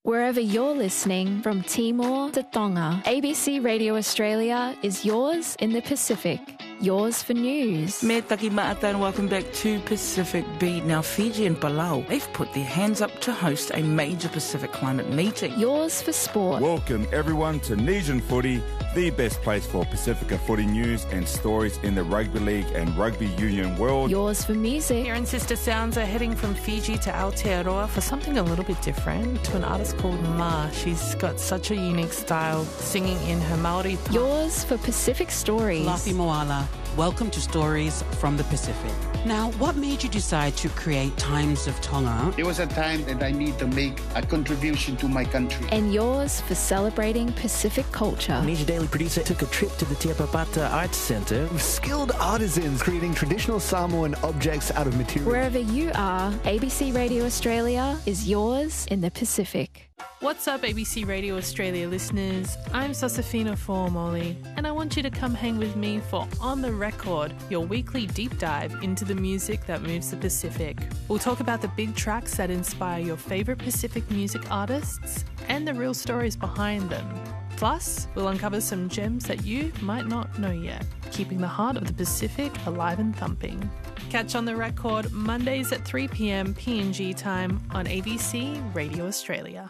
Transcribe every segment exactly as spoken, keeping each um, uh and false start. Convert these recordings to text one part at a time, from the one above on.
Wherever you're listening, from Timor to Tonga, A B C Radio Australia is yours in the Pacific. Yours for news. Me taki maata and welcome back to Pacific Beat. Now, Fiji and Palau, they've put their hands up to host a major Pacific climate meeting. Yours for sport. Welcome everyone to Nesian Footy, the best place for Pacifica footy news and stories in the rugby league and rugby union world. Yours for music. Here in Sister Sounds are heading from Fiji to Aotearoa for something a little bit different, to an artist called Ma. She's got such a unique style, singing in her Māori tongue. Yours for Pacific stories. Lafi Moala. Welcome to Stories from the Pacific. Now, what made you decide to create Times of Tonga? There was a time that I need to make a contribution to my country. And yours for celebrating Pacific culture. Nesia Daily Producer took a trip to the Te Apapata Arts Centre with skilled artisans creating traditional Samoan objects out of material. Wherever you are, A B C Radio Australia is yours in the Pacific. What's up, A B C Radio Australia listeners? I'm Sosafina Formoli, and I want you to come hang with me for On The Record, your weekly deep dive into the music that moves the Pacific. We'll talk about the big tracks that inspire your favourite Pacific music artists and the real stories behind them. Plus, we'll uncover some gems that you might not know yet, keeping the heart of the Pacific alive and thumping. Catch On The Record Mondays at three p.m. P N G time on A B C Radio Australia.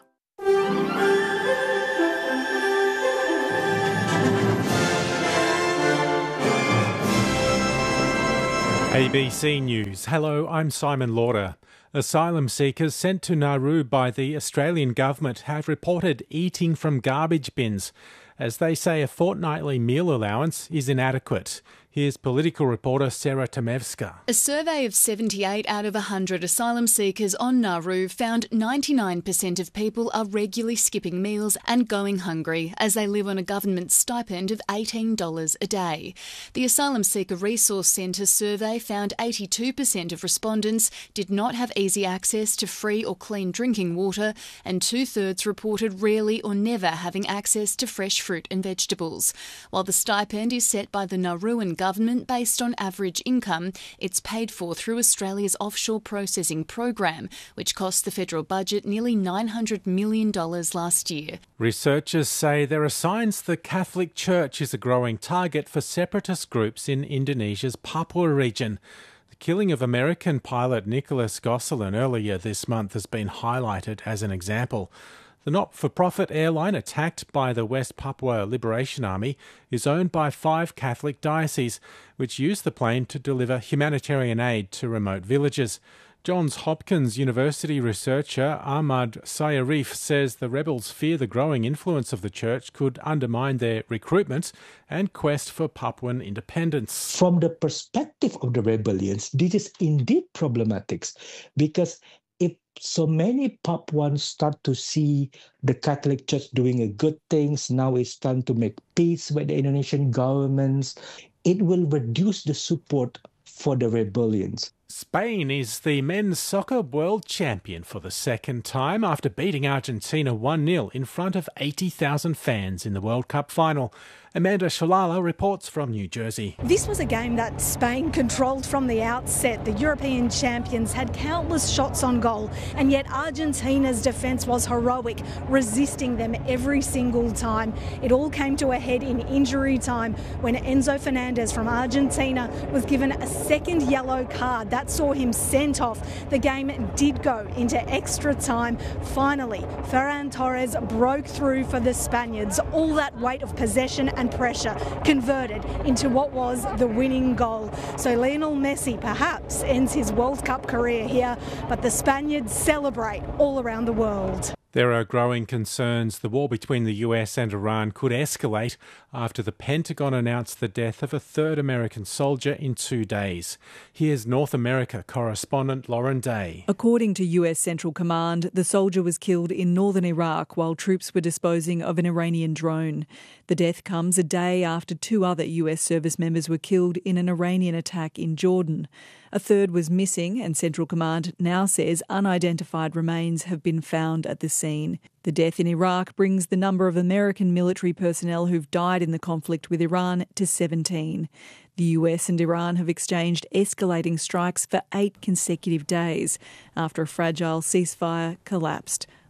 A B C News. Hello, I'm Simon Lauder. Asylum seekers sent to Nauru by the Australian government have reported eating from garbage bins, as they say a fortnightly meal allowance is inadequate. Here's political reporter Sarah Tomevska. A survey of seventy-eight out of one hundred asylum seekers on Nauru found ninety-nine percent of people are regularly skipping meals and going hungry as they live on a government stipend of eighteen dollars a day. The Asylum Seeker Resource Centre survey found eighty-two percent of respondents did not have easy access to free or clean drinking water, and two-thirds reported rarely or never having access to fresh fruit and vegetables. While the stipend is set by the Nauruan government, Government based on average income, it's paid for through Australia's offshore processing program, which cost the federal budget nearly nine hundred million dollars last year. Researchers say there are signs the Catholic Church is a growing target for separatist groups in Indonesia's Papua region. The killing of American pilot Nicholas Gosselin earlier this month has been highlighted as an example. The not-for-profit airline attacked by the West Papua Liberation Army is owned by five Catholic dioceses, which use the plane to deliver humanitarian aid to remote villages. Johns Hopkins University researcher Ahmad Sayarif says the rebels fear the growing influence of the church could undermine their recruitment and quest for Papuan independence. From the perspective of the rebellions, this is indeed problematic because if so many Papuans start to see the Catholic Church doing a good things, now it's time to make peace with the Indonesian governments, it will reduce the support for the rebellions. Spain is the men's soccer world champion for the second time after beating Argentina one nil in front of eighty thousand fans in the World Cup final. Amanda Shalala reports from New Jersey. This was a game that Spain controlled from the outset. The European champions had countless shots on goal, and yet Argentina's defence was heroic, resisting them every single time. It all came to a head in injury time when Enzo Fernandez from Argentina was given a second yellow card. That saw him sent off. The game did go into extra time. Finally, Ferran Torres broke through for the Spaniards. All that weight of possession and pressure converted into what was the winning goal. So Lionel Messi perhaps ends his World Cup career here, but the Spaniards celebrate all around the world. There are growing concerns the war between the U S and Iran could escalate after the Pentagon announced the death of a third American soldier in two days. Here's North America correspondent Lauren Day. According to U S Central Command, the soldier was killed in northern Iraq while troops were disposing of an Iranian drone. The death comes a day after two other U S service members were killed in an Iranian attack in Jordan. A third was missing, and Central Command now says unidentified remains have been found at the scene. The death in Iraq brings the number of American military personnel who've died in the conflict with Iran to seventeen. The U S and Iran have exchanged escalating strikes for eight consecutive days after a fragile ceasefire collapsed.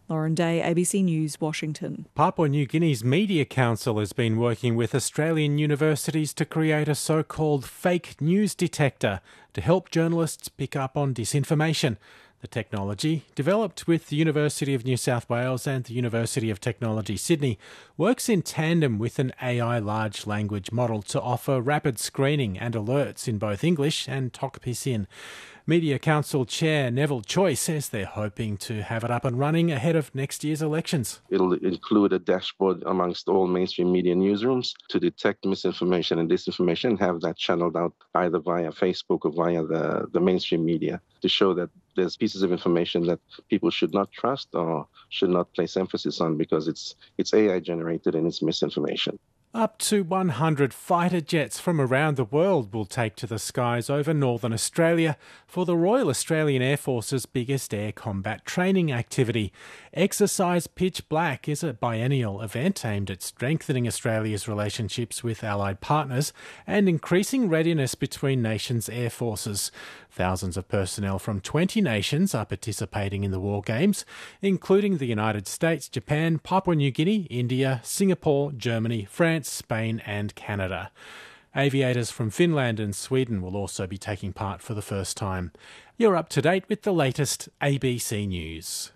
Lauren Day, A B C News, Washington. Papua New Guinea's Media Council has been working with Australian universities to create a so-called fake news detector to help journalists pick up on disinformation. The technology, developed with the University of New South Wales and the University of Technology Sydney, works in tandem with an A I large language model to offer rapid screening and alerts in both English and Tok Pisin. Media Council Chair Neville Choi says they're hoping to have it up and running ahead of next year's elections. It'll include a dashboard amongst all mainstream media newsrooms to detect misinformation and disinformation and have that channeled out either via Facebook or via the, the mainstream media to show that there's pieces of information that people should not trust or should not place emphasis on because it's it's A I generated and it's misinformation. Up to one hundred fighter jets from around the world will take to the skies over northern Australia for the Royal Australian Air Force's biggest air combat training activity. Exercise Pitch Black is a biennial event aimed at strengthening Australia's relationships with allied partners and increasing readiness between nations' air forces. Thousands of personnel from twenty nations are participating in the War Games, including the United States, Japan, Papua New Guinea, India, Singapore, Germany, France, Spain and Canada. Aviators from Finland and Sweden will also be taking part for the first time. You're up to date with the latest A B C News.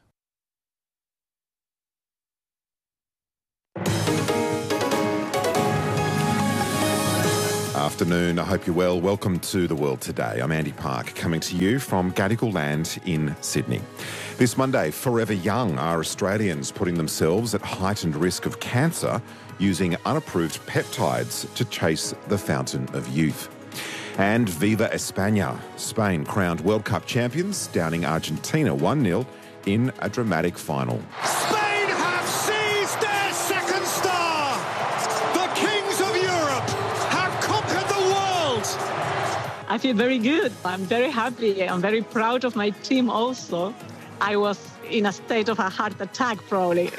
Afternoon, I hope you're well. Welcome to The World Today. I'm Andy Park, coming to you from Gadigal Land in Sydney. This Monday, forever young are Australians putting themselves at heightened risk of cancer using unapproved peptides to chase the fountain of youth. And Viva España, Spain crowned World Cup champions, downing Argentina one nil in a dramatic final. Spain have seized their second star! The kings of Europe have conquered the world! I feel very good. I'm very happy. I'm very proud of my team also. I was in a state of a heart attack, probably.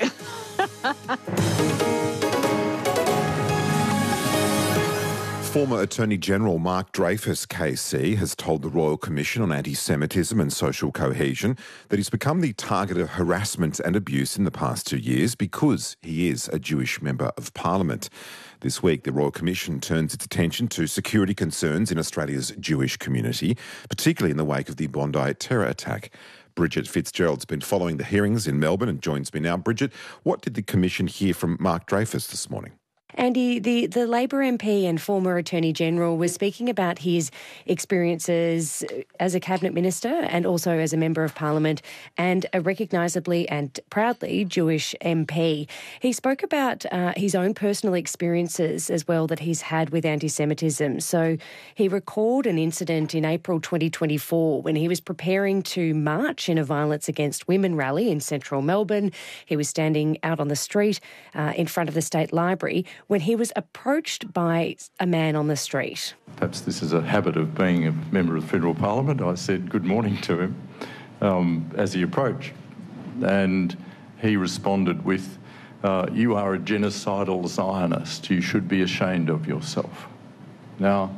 Former Attorney-General Mark Dreyfus, K C, has told the Royal Commission on Anti-Semitism and Social Cohesion that he's become the target of harassment and abuse in the past two years because he is a Jewish Member of Parliament. This week, the Royal Commission turns its attention to security concerns in Australia's Jewish community, particularly in the wake of the Bondi terror attack. Bridget Fitzgerald's been following the hearings in Melbourne and joins me now. Bridget, what did the Commission hear from Mark Dreyfus this morning? Andy, the, the Labor M P and former Attorney-General was speaking about his experiences as a Cabinet Minister and also as a Member of Parliament and a recognisably and proudly Jewish M P. He spoke about uh, his own personal experiences as well that he's had with anti-Semitism. So he recalled an incident in April twenty twenty-four when he was preparing to march in a Violence Against Women rally in central Melbourne. He was standing out on the street uh, in front of the State Library when he was approached by a man on the street. Perhaps this is a habit of being a member of the Federal Parliament. I said good morning to him um, as he approached, and he responded with, uh, you are a genocidal Zionist. You should be ashamed of yourself. Now,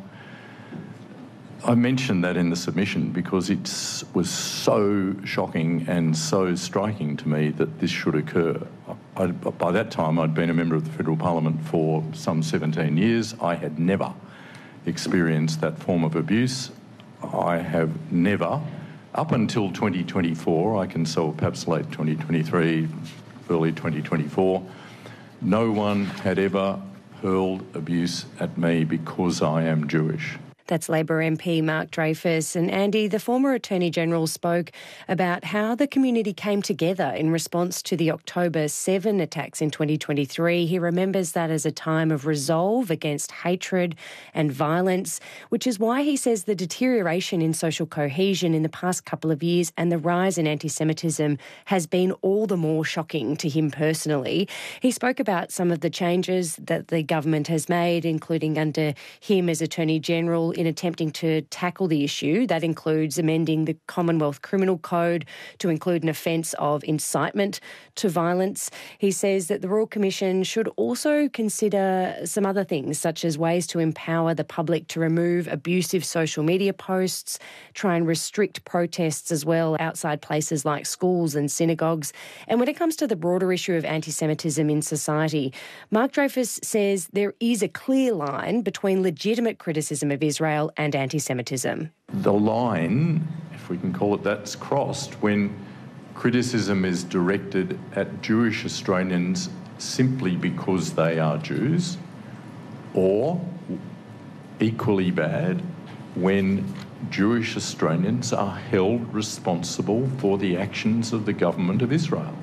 I mentioned that in the submission because it was so shocking and so striking to me that this should occur. I, by that time, I'd been a member of the Federal Parliament for some seventeen years. I had never experienced that form of abuse. I have never, up until twenty twenty-four, I can say perhaps late twenty twenty-three, early twenty twenty-four, no one had ever hurled abuse at me because I am Jewish. That's Labor M P Mark Dreyfus. And Andy, the former Attorney-General spoke about how the community came together in response to the October seven attacks in twenty twenty-three. He remembers that as a time of resolve against hatred and violence, which is why he says the deterioration in social cohesion in the past couple of years and the rise in anti-Semitism has been all the more shocking to him personally. He spoke about some of the changes that the government has made, including under him as Attorney-General, in attempting to tackle the issue. That includes amending the Commonwealth Criminal Code to include an offence of incitement to violence. He says that the Royal Commission should also consider some other things, such as ways to empower the public to remove abusive social media posts, try and restrict protests as well outside places like schools and synagogues. And when it comes to the broader issue of anti-Semitism in society, Mark Dreyfus says there is a clear line between legitimate criticism of Israel and anti-Semitism. The line, if we can call it that, is crossed when criticism is directed at Jewish Australians simply because they are Jews, or equally bad when Jewish Australians are held responsible for the actions of the government of Israel.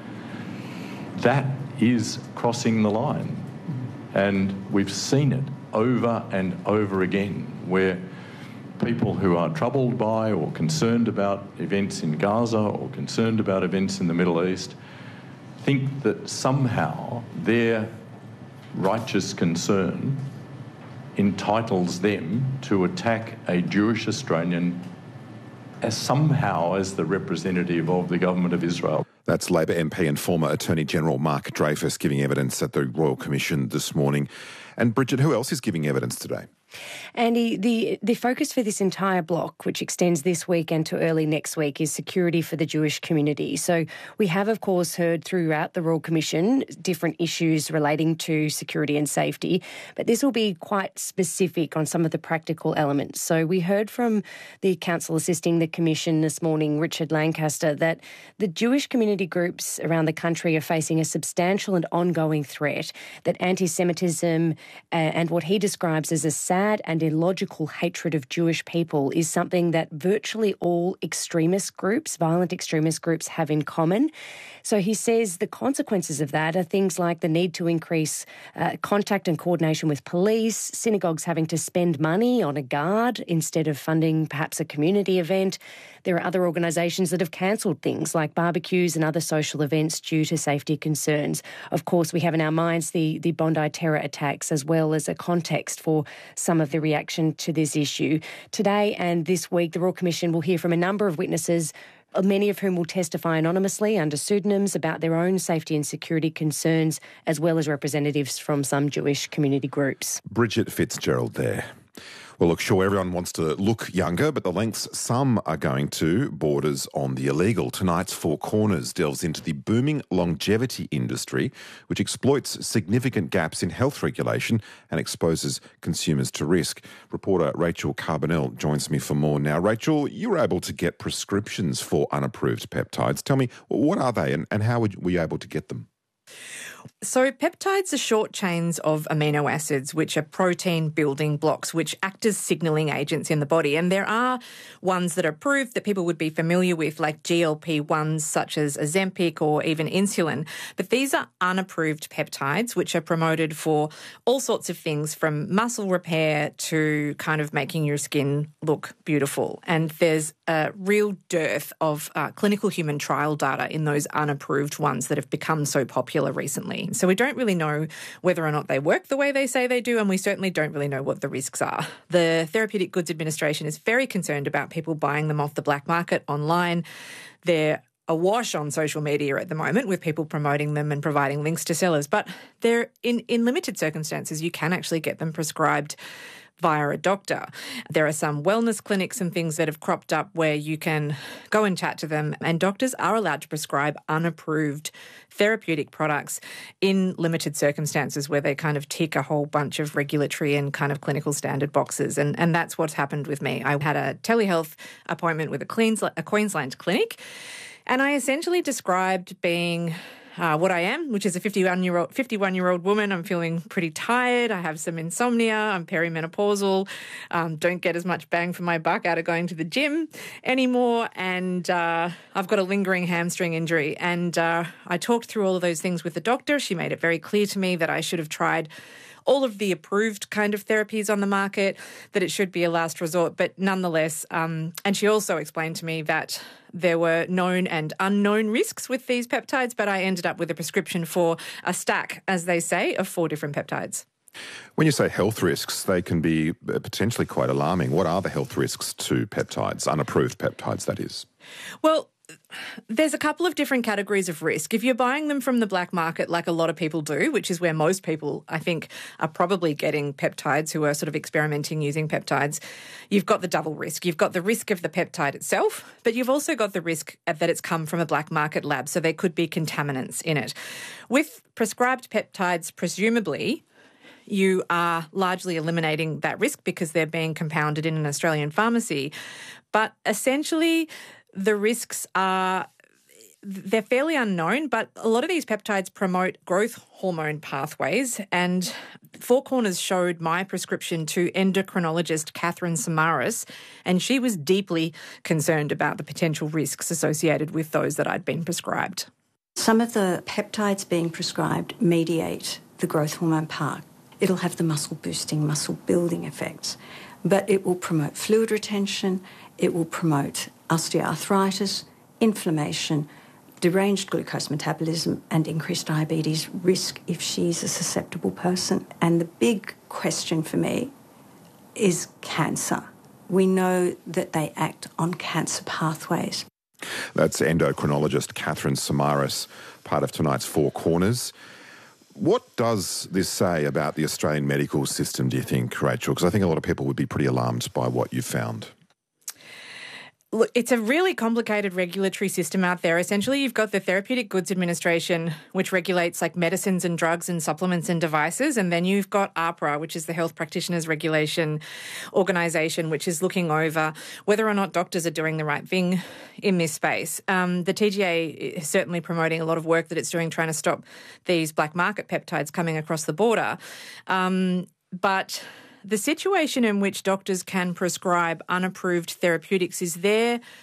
That is crossing the line. And we've seen it over and over again, where people who are troubled by or concerned about events in Gaza or concerned about events in the Middle East think that somehow their righteous concern entitles them to attack a Jewish Australian as somehow as the representative of the government of Israel. That's Labor M P and former Attorney General Mark Dreyfus giving evidence at the Royal Commission this morning. And Bridget, who else is giving evidence today? Andy, the, the focus for this entire block, which extends this week and to early next week, is security for the Jewish community. So we have, of course, heard throughout the Royal Commission different issues relating to security and safety, but this will be quite specific on some of the practical elements. So we heard from the counsel assisting the Commission this morning, Richard Lancaster, that the Jewish community groups around the country are facing a substantial and ongoing threat, that anti-Semitism uh, and what he describes as a sad and illogical hatred of Jewish people is something that virtually all extremist groups, violent extremist groups, have in common. So he says the consequences of that are things like the need to increase uh, contact and coordination with police, synagogues having to spend money on a guard instead of funding perhaps a community event. There are other organisations that have cancelled things like barbecues and other social events due to safety concerns. Of course, we have in our minds the, the Bondi terror attacks as well as a context for some of the reaction to this issue. Today and this week, the Royal Commission will hear from a number of witnesses, many of whom will testify anonymously under pseudonyms about their own safety and security concerns, as well as representatives from some Jewish community groups. Bridget Fitzgerald there. Well, look, sure, everyone wants to look younger, but the lengths some are going to borders on the illegal. Tonight's Four Corners delves into the booming longevity industry, which exploits significant gaps in health regulation and exposes consumers to risk. Reporter Rachel Carbonell joins me for more now. Rachel, you were able to get prescriptions for unapproved peptides. Tell me, what are they and, and how were you able to get them? So peptides are short chains of amino acids, which are protein building blocks, which act as signalling agents in the body. And there are ones that are approved that people would be familiar with, like G L P ones such as Ozempic or even insulin. But these are unapproved peptides, which are promoted for all sorts of things, from muscle repair to kind of making your skin look beautiful. And there's a real dearth of uh, clinical human trial data in those unapproved ones that have become so popular recently. So we don't really know whether or not they work the way they say they do, and we certainly don't really know what the risks are. The Therapeutic Goods Administration is very concerned about people buying them off the black market online. They're awash on social media at the moment with people promoting them and providing links to sellers, but they're in, in limited circumstances, you can actually get them prescribed via a doctor. There are some wellness clinics and things that have cropped up where you can go and chat to them, and doctors are allowed to prescribe unapproved therapeutic products in limited circumstances where they kind of tick a whole bunch of regulatory and kind of clinical standard boxes. And, and that's what's happened with me. I had a telehealth appointment with a Queensland, a Queensland clinic, and I essentially described being Uh, what I am, which is a fifty-one-year-old fifty-one-year-old woman. I'm feeling pretty tired. I have some insomnia. I'm perimenopausal. Um, don't get as much bang for my buck out of going to the gym anymore. And uh, I've got a lingering hamstring injury. And uh, I talked through all of those things with the doctor. She made it very clear to me that I should have tried all of the approved kind of therapies on the market, that it should be a last resort. But nonetheless, um, and she also explained to me that there were known and unknown risks with these peptides, but I ended up with a prescription for a stack, as they say, of four different peptides. When you say health risks, they can be potentially quite alarming. What are the health risks to peptides, unapproved peptides, that is? Well, there's a couple of different categories of risk. If you're buying them from the black market, like a lot of people do, which is where most people, I think, are probably getting peptides who are sort of experimenting using peptides, you've got the double risk. You've got the risk of the peptide itself, but you've also got the risk that it's come from a black market lab, so there could be contaminants in it. With prescribed peptides, presumably, you are largely eliminating that risk because they're being compounded in an Australian pharmacy. But essentially, the risks are, they're fairly unknown, but a lot of these peptides promote growth hormone pathways. And Four Corners showed my prescription to endocrinologist Catherine Samaras, and she was deeply concerned about the potential risks associated with those that I'd been prescribed. Some of the peptides being prescribed mediate the growth hormone part. It'll have the muscle-boosting, muscle-building effects, but it will promote fluid retention, it will promote osteoarthritis, inflammation, deranged glucose metabolism and increased diabetes risk if she's a susceptible person. And the big question for me is cancer. We know that they act on cancer pathways. That's endocrinologist Catherine Samaras, part of tonight's Four Corners. What does this say about the Australian medical system, do you think, Rachel? Because I think a lot of people would be pretty alarmed by what you found. Look, it's a really complicated regulatory system out there. Essentially, you've got the Therapeutic Goods Administration, which regulates like medicines and drugs and supplements and devices. And then you've got AHPRA, which is the Health Practitioners Regulation Organisation, which is looking over whether or not doctors are doing the right thing in this space. Um, the T G A is certainly promoting a lot of work that it's doing trying to stop these black market peptides coming across the border. Um, but the situation in which doctors can prescribe unapproved therapeutics is there